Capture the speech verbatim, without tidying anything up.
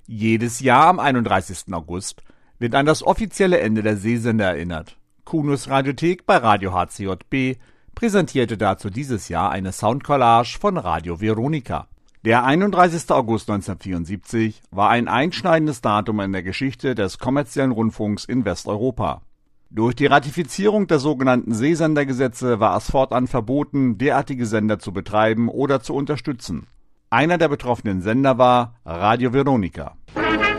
Jedes Jahr am einunddreißigsten August wird an das offizielle Ende der Seesender erinnert. Kunos Radiothek bei Radio H C J B präsentierte dazu dieses Jahr eine Soundcollage von Radio Veronica. Der einunddreißigste August neunzehnhundertvierundsiebzig war ein einschneidendes Datum in der Geschichte des kommerziellen Rundfunks in Westeuropa. Durch die Ratifizierung der sogenannten Seesendergesetze war es fortan verboten, derartige Sender zu betreiben oder zu unterstützen. Einer der betroffenen Sender war Radio Veronica.